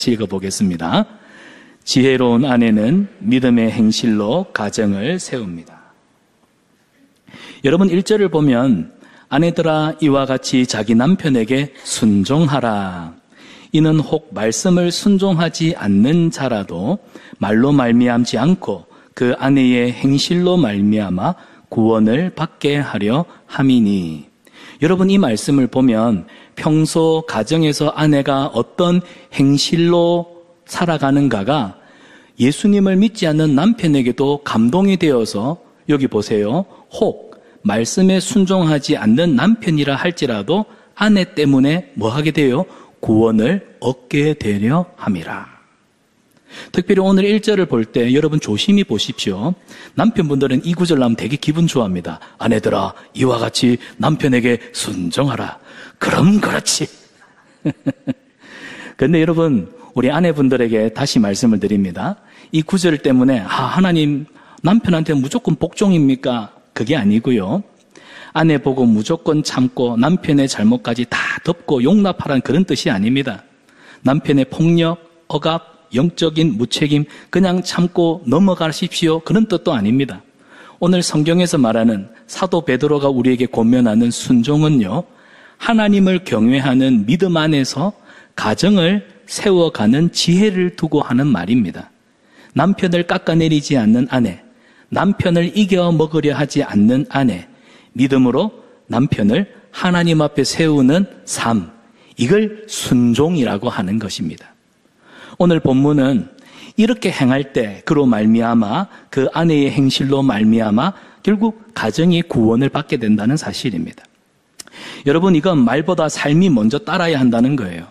읽어보겠습니다. 지혜로운 아내는 믿음의 행실로 가정을 세웁니다. 여러분 1절을 보면 아내들아 이와 같이 자기 남편에게 순종하라. 이는 혹 말씀을 순종하지 않는 자라도 말로 말미암지 않고 그 아내의 행실로 말미암아 구원을 받게 하려 함이니. 여러분 이 말씀을 보면 평소 가정에서 아내가 어떤 행실로 살아가는가가 예수님을 믿지 않는 남편에게도 감동이 되어서 여기 보세요. 혹 말씀에 순종하지 않는 남편이라 할지라도 아내 때문에 뭐 하게 돼요? 구원을 얻게 되려 함이라. 특별히 오늘 1절을 볼 때 여러분 조심히 보십시오. 남편분들은 이 구절 나오면 되게 기분 좋아합니다. 아내들아 이와 같이 남편에게 순종하라. 그럼 그렇지. 그런데 여러분 우리 아내분들에게 다시 말씀을 드립니다. 이 구절 때문에 하나님 남편한테 무조건 복종입니까? 그게 아니고요. 아내 보고 무조건 참고 남편의 잘못까지 다 덮고 용납하라는 그런 뜻이 아닙니다. 남편의 폭력, 억압, 영적인 무책임 그냥 참고 넘어가십시오. 그런 뜻도 아닙니다. 오늘 성경에서 말하는 사도 베드로가 우리에게 권면하는 순종은요. 하나님을 경외하는 믿음 안에서 가정을 세워가는 지혜를 두고 하는 말입니다. 남편을 깎아내리지 않는 아내, 남편을 이겨 먹으려 하지 않는 아내, 믿음으로 남편을 하나님 앞에 세우는 삶, 이걸 순종이라고 하는 것입니다. 오늘 본문은 이렇게 행할 때 그로 말미암아 그 아내의 행실로 말미암아 결국 가정이 구원을 받게 된다는 사실입니다. 여러분 이건 말보다 삶이 먼저 따라야 한다는 거예요.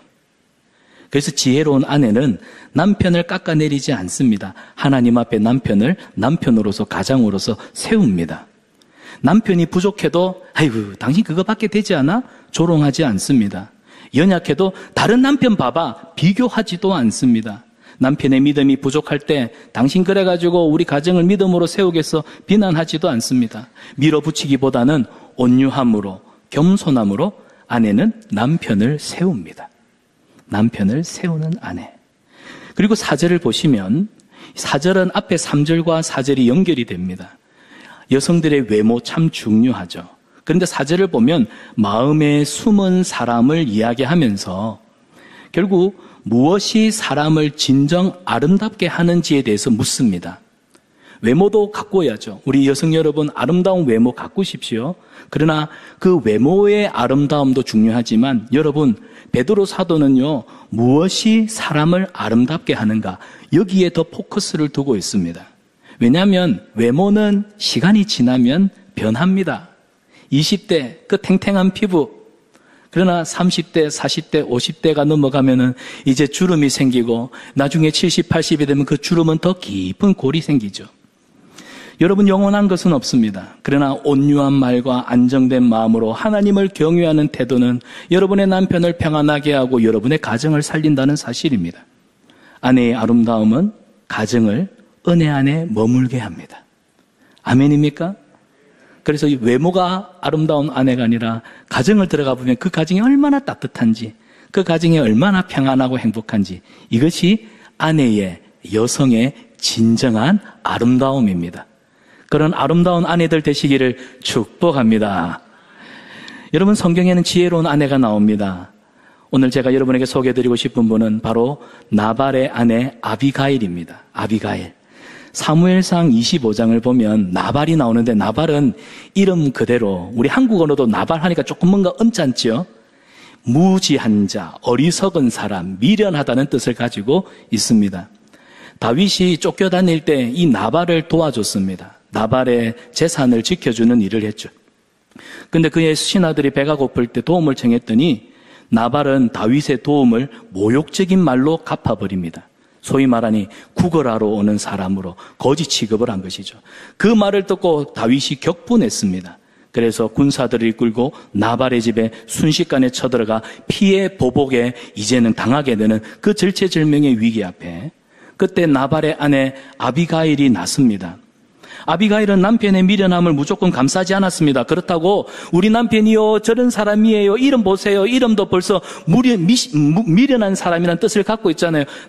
그래서 지혜로운 아내는 남편을 깎아내리지 않습니다. 하나님 앞에 남편을 남편으로서 가장으로서 세웁니다. 남편이 부족해도 아이고 당신 그거밖에 되지 않아? 조롱하지 않습니다. 연약해도 다른 남편 봐봐 비교하지도 않습니다. 남편의 믿음이 부족할 때 당신 그래가지고 우리 가정을 믿음으로 세우겠어 비난하지도 않습니다. 밀어붙이기보다는 온유함으로 겸손함으로 아내는 남편을 세웁니다. 남편을 세우는 아내. 그리고 4절을 보시면 4절은 앞에 3절과 4절이 연결이 됩니다. 여성들의 외모 참 중요하죠. 그런데 4절을 보면 마음에 숨은 사람을 이야기하면서 결국 무엇이 사람을 진정 아름답게 하는지에 대해서 묻습니다. 외모도 가꾸어야죠. 우리 여성 여러분 아름다운 외모 가꾸십시오. 그러나 그 외모의 아름다움도 중요하지만 여러분 베드로 사도는요 무엇이 사람을 아름답게 하는가 여기에 더 포커스를 두고 있습니다. 왜냐하면 외모는 시간이 지나면 변합니다. 20대 그 탱탱한 피부 그러나 30대, 40대, 50대가 넘어가면은 이제 주름이 생기고 나중에 70, 80이 되면 그 주름은 더 깊은 골이 생기죠. 여러분 영원한 것은 없습니다. 그러나 온유한 말과 안정된 마음으로 하나님을 경외하는 태도는 여러분의 남편을 평안하게 하고 여러분의 가정을 살린다는 사실입니다. 아내의 아름다움은 가정을 은혜 안에 머물게 합니다. 아멘입니까? 그래서 이 외모가 아름다운 아내가 아니라 가정을 들어가 보면 그 가정이 얼마나 따뜻한지 그 가정이 얼마나 평안하고 행복한지 이것이 아내의 여성의 진정한 아름다움입니다. 그런 아름다운 아내들 되시기를 축복합니다. 여러분 성경에는 지혜로운 아내가 나옵니다. 오늘 제가 여러분에게 소개해드리고 싶은 분은 바로 나발의 아내 아비가일입니다. 아비가일. 사무엘상 25장을 보면 나발이 나오는데 나발은 이름 그대로 우리 한국어로도 나발 하니까 조금 뭔가 언짢죠. 무지한 자, 어리석은 사람, 미련하다는 뜻을 가지고 있습니다. 다윗이 쫓겨다닐 때 이 나발을 도와줬습니다. 나발의 재산을 지켜주는 일을 했죠. 근데 그의 신하들이 배가 고플 때 도움을 청했더니 나발은 다윗의 도움을 모욕적인 말로 갚아버립니다. 소위 말하니 구걸하러 오는 사람으로 거지 취급을 한 것이죠. 그 말을 듣고 다윗이 격분했습니다. 그래서 군사들을 이끌고 나발의 집에 순식간에 쳐들어가 피해 보복에 이제는 당하게 되는 그 절체절명의 위기 앞에 그때 나발의 아내 아비가일이 났습니다. 아비가일은 남편의 미련함을 무조건 감싸지 않았습니다. 그렇다고 우리 남편이요 저런 사람이에요, 이름 보세요, 이름도 벌써 미련한 사람이라는 뜻을 갖고 있잖아요.